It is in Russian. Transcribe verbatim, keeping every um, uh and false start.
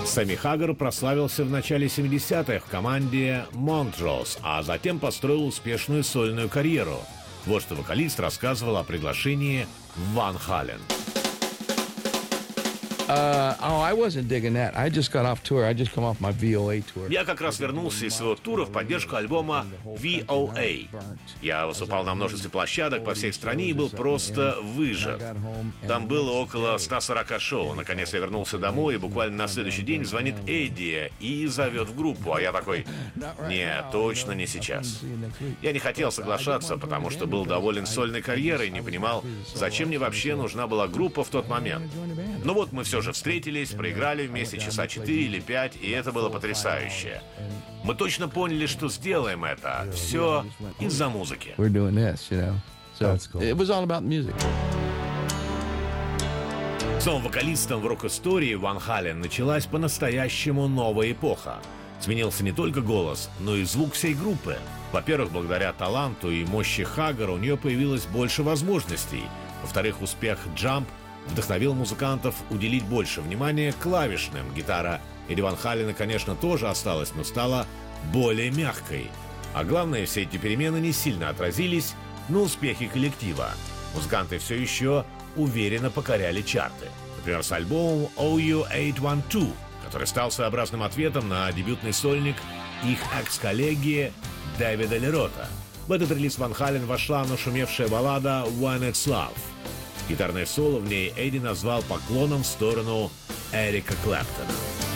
Сэмми Хаггар прославился в начале семидесятых в команде Montrose, а затем построил успешную сольную карьеру. Вот что вокалист рассказывал о приглашении в Ван Хален. Uh, oh, I wasn't digging that. I just got off tour. I just come off my ви о эй tour. Я как раз вернулся из своего тура в поддержку альбома ви о эй. Я выступал на множестве площадок по всей стране и был просто выжат. Там было около ста сорока шоу. Наконец я вернулся домой, и буквально на следующий день звонит Эдди и зовет в группу. А я такой: нет, точно не сейчас. Я не хотел соглашаться, потому что был доволен сольной карьерой и не понимал, зачем мне вообще нужна была группа в тот момент. Но вот мы все же встретились, проиграли вместе часа четыре или пять, и это было потрясающе. Мы точно поняли, что сделаем это. Все из-за музыки. Новым вокалистом в рок-истории Ван Хален началась по-настоящему новая эпоха. Сменился не только голос, но и звук всей группы. Во-первых, благодаря таланту и мощи Хаггара у нее появилось больше возможностей. Во-вторых, успех «Jump» вдохновил музыкантов уделить больше внимания клавишным. Гитара Эдди Ван Халена, конечно, тоже осталась, но стала более мягкой. А главное, все эти перемены не сильно отразились на успехе коллектива. Музыканты все еще уверенно покоряли чарты. Например, с альбомом о ю восемь сто два, который стал своеобразным ответом на дебютный сольник их экс-коллеги Дэвида Ли Рота. В этот релиз Ван Хален вошла нашумевшая баллада «When It's Love». Гитарное соло в ней Эдди назвал поклоном в сторону Эрика Клэптона.